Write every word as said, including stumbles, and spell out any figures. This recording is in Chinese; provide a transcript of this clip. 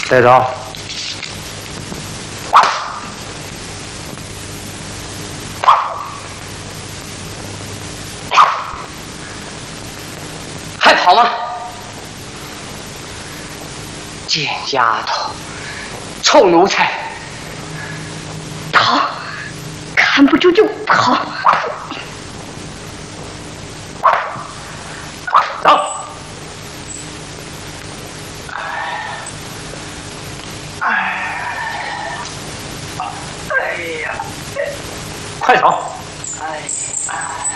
带走。还跑吗？贱丫头，臭奴才！ 跑，看不住就跑。 走。哎呀！快走！哎呀！